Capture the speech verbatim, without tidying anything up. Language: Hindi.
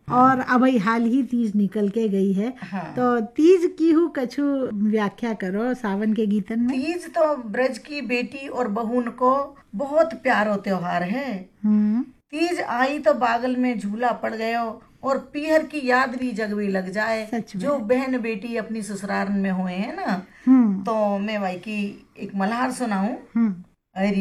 और अब ही हाल ही तीज निकल के गई है। हाँ। तो तीज की हूँ कछु व्याख्या करो सावन के गीतन में। तीज तो ब्रज की बेटी और बहून को बहुत प्यारो त्योहार है। हम्म। तीज आई तो बागल में झूला पड़ गयो और पीहर की याद भी जग भी लग जाए। सच में। जो बहन बेटी अपनी ससुराल में हुए हैं ना, हम्म। तो मैं भाई की एक मल्हार सुनाऊं। हम्म।